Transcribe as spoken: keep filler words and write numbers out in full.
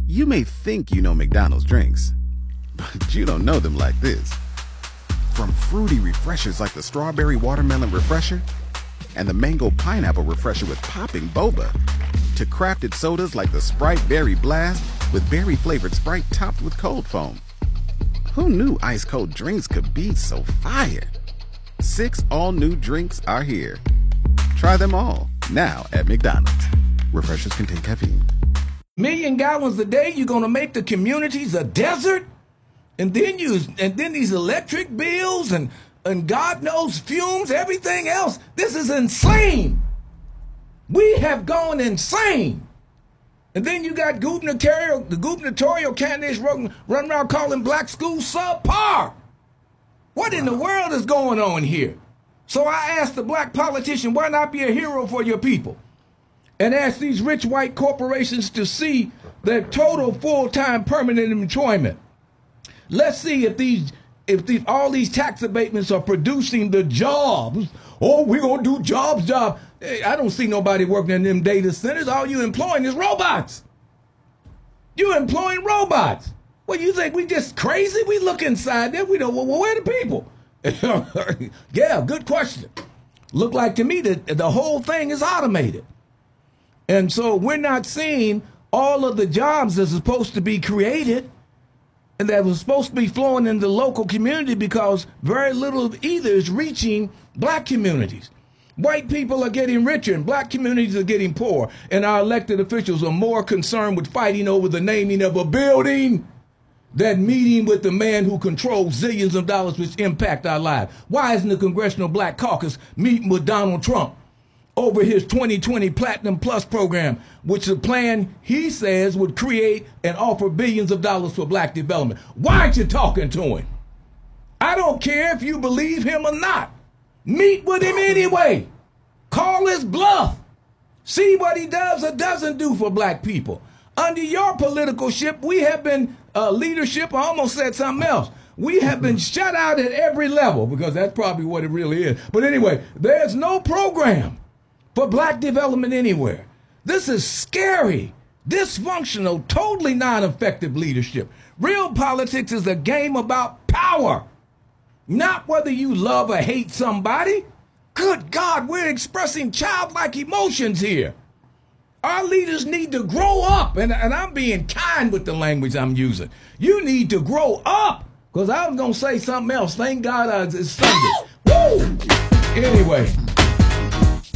You may think you know McDonald's drinks, but you don't know them like this. From fruity refreshers like the Strawberry Watermelon Refresher and the Mango Pineapple Refresher with popping boba, to crafted sodas like the Sprite Berry Blast with berry-flavored Sprite topped with cold foam. Who knew ice-cold drinks could be so fire? Six all-new drinks are here. Try them all, now at McDonald's. Refreshers contain caffeine. Million gallons a day, you're gonna make the communities a desert? And then you and then these electric bills and, and God knows fumes, everything else. This is insane. We have gone insane. And then you got gubernatorial, the gubernatorial candidates run, run around calling black schools subpar. What in the world is going on here? So I asked the black politician, why not be a hero for your people? And ask these rich white corporations to see their total full-time permanent employment. Let's see if these, if these, all these tax abatements are producing the jobs. Oh, we're gonna do jobs, job. Hey, I don't see nobody working in them data centers. All you employing is robots. You employing robots. Well, you think we just crazy? We look inside there. We don't. Well, where are the people? Yeah, good question. Look like to me that the whole thing is automated. And so we're not seeing all of the jobs that are supposed to be created and that was supposed to be flowing in the local community because very little of either is reaching black communities. White people are getting richer and black communities are getting poor. And our elected officials are more concerned with fighting over the naming of a building than meeting with the man who controls zillions of dollars which impact our lives. Why isn't the Congressional Black Caucus meeting with Donald Trump over his twenty twenty Platinum Plus program, which is a plan he says would create and offer billions of dollars for black development? Why aren't you talking to him? I don't care if you believe him or not. Meet with him anyway. Call his bluff. See what he does or doesn't do for black people. Under your political ship, we have been uh, leadership. I almost said something else. We have been shut out at every level because that's probably what it really is. But anyway, there's no program for black development anywhere. This is scary, dysfunctional, totally non-effective leadership. Real politics is a game about power, not whether you love or hate somebody. Good God, we're expressing childlike emotions here. Our leaders need to grow up, and, and I'm being kind with the language I'm using. You need to grow up, because I was going to say something else. Thank God uh, it's Sunday. Woo! Anyway.